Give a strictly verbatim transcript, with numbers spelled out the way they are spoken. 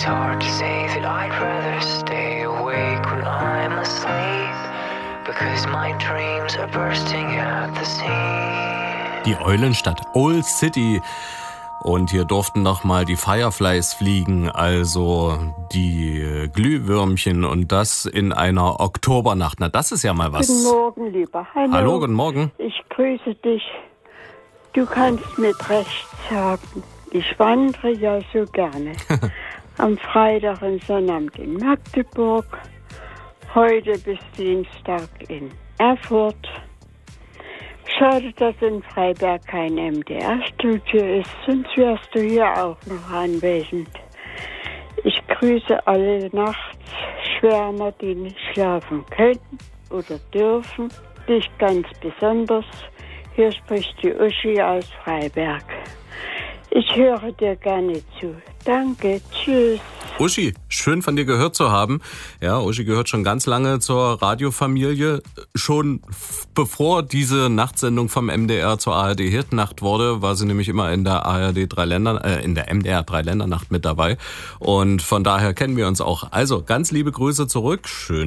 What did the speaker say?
It's hard to say that I'd rather stay awake when I'm asleep, because my dreams are bursting at the seams. Die Eulenstadt Old City. Und hier durften nochmal die Fireflies fliegen, also die Glühwürmchen, und das in einer Oktobernacht. Na, das ist ja mal was. Guten Morgen, lieber. Hallo. Hallo, guten Morgen. Ich grüße dich. Du kannst mit Recht sagen, ich wandere ja so gerne. Am Freitag und Sonnabend in Magdeburg, heute bis Dienstag in Erfurt. Schade, dass in Freiberg kein M D R-Studio ist, sonst wärst du hier auch noch anwesend. Ich grüße alle Nachtschwärmer, die nicht schlafen können oder dürfen. Dich ganz besonders. Hier spricht die Uschi aus Freiberg. Ich höre dir gerne zu. Danke, tschüss. Uschi, schön von dir gehört zu haben. Ja, Uschi gehört schon ganz lange zur Radiofamilie. Schon bevor diese Nachtsendung vom M D R zur A R D Hitnacht wurde, war sie nämlich immer in der A R D Dreiländer, äh, in der M D R Dreiländernacht mit dabei. Und von daher kennen wir uns auch. Also, ganz liebe Grüße zurück. Schön.